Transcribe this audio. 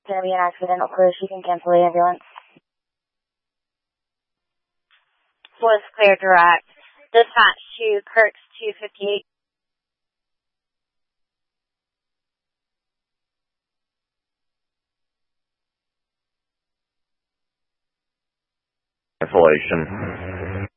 Going to be an accidental cruise. You can cancel the ambulance. Was clear direct. Dispatch to Kirk's 258. Cancellation.